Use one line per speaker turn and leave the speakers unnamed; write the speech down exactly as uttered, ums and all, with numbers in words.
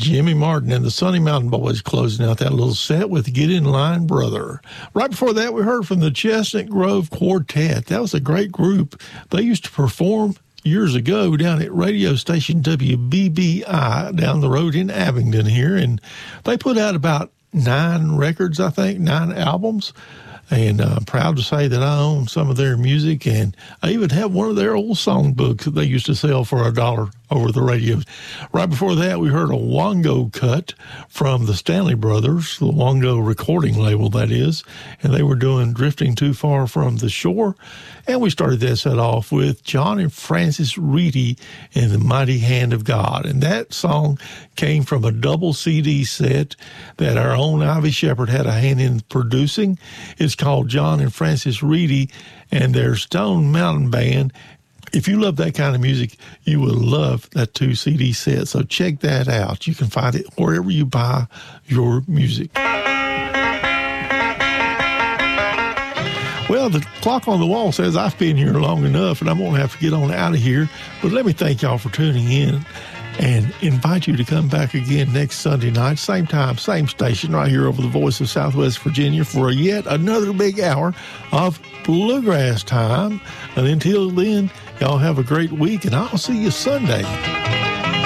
Jimmy Martin and the Sunny Mountain Boys closing out that little set with Get in Line, Brother. Right before that, we heard from the Chestnut Grove Quartet. That was a great group. They used to perform years ago down at radio station W B B I down the road in Abingdon here, and they put out about nine records, I think, nine albums. And I'm uh, proud to say that I own some of their music, and I even have one of their old songbooks that they used to sell for a dollar over the radio. Right before that, we heard a Wango cut from the Stanley Brothers, the Wango recording label, that is, and they were doing Drifting Too Far from the Shore. And we started that set off with John and Francis Reedy and the Mighty Hand of God. And that song came from a double C D set that our own Ivy Shepherd had a hand in producing. It's called John and Francis Reedy and their Stone Mountain Band. If you love that kind of music, you will love that two C D set. So check that out. You can find it wherever you buy your music. Well, the clock on the wall says I've been here long enough, and I'm going to have to get on out of here. But let me thank y'all for tuning in and invite you to come back again next Sunday night, same time, same station, right here over the Voice of Southwest Virginia for yet another big hour of Bluegrass Time. And until then, y'all have a great week, and I'll see you Sunday.